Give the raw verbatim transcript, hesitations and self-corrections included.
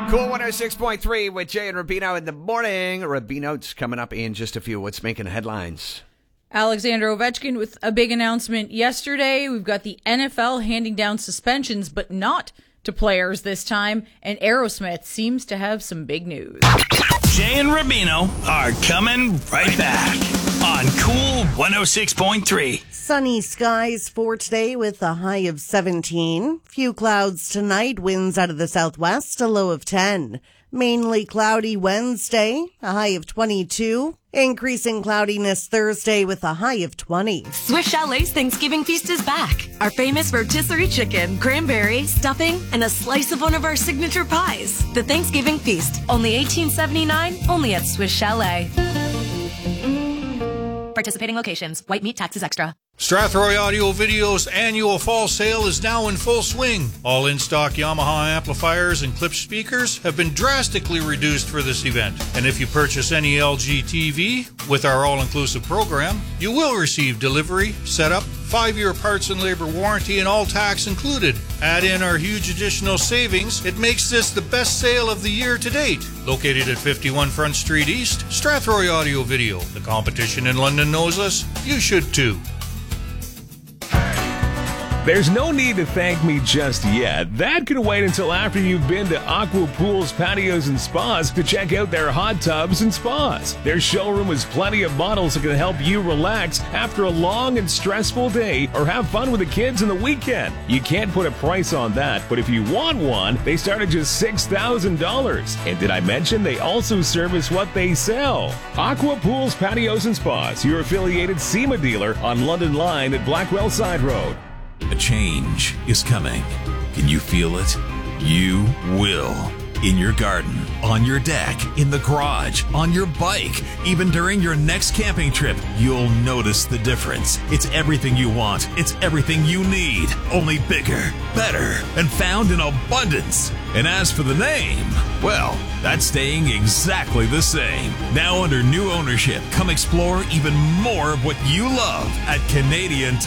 Cool one oh six point three with Jay and Rubino in the morning. Rubino's coming up in just a few. What's making headlines? Alexander Ovechkin with a big announcement yesterday. We've got the N F L handing down suspensions, but not to players this time. And Aerosmith seems to have some big news. Jay and Rubino are coming right back on Cool one oh six point three. Sunny skies for today with a high of seventeen. Few clouds tonight, winds out of the southwest, a low of ten. Mainly cloudy Wednesday, a high of twenty-two. Increasing cloudiness Thursday with a high of twenty. Swiss Chalet's Thanksgiving feast is back. Our famous rotisserie chicken, cranberry, stuffing, and a slice of one of our signature pies. The Thanksgiving feast, only eighteen seventy-nine, only at Swiss Chalet. Participating locations. White meat taxes extra. Strathroy Audio Video's annual fall sale is now in full swing. All in-stock Yamaha amplifiers and Klipsch speakers have been drastically reduced for this event. And if you purchase any L G T V with our all-inclusive program, you will receive delivery, setup, five-year parts and labor warranty, and all tax included. Add in our huge additional savings. It makes this the best sale of the year to date. Located at fifty-one Front Street East, Strathroy Audio Video. The competition in London knows us. You should too. There's no need to thank me just yet. That can wait until after you've been to Aqua Pools, Patios, and Spas to check out their hot tubs and spas. Their showroom has plenty of models that can help you relax after a long and stressful day or have fun with the kids on the weekend. You can't put a price on that, but if you want one, they start at just six thousand dollars. And did I mention they also service what they sell? Aqua Pools, Patios, and Spas, your affiliated SEMA dealer on London Line at Blackwell Side Road. A change is coming. Can you feel it? You will. In your garden, on your deck, in the garage, on your bike, even during your next camping trip, you'll notice the difference. It's everything you want. It's everything you need. Only bigger, better, and found in abundance. And as for the name, well, that's staying exactly the same. Now under new ownership, come explore even more of what you love at Canadian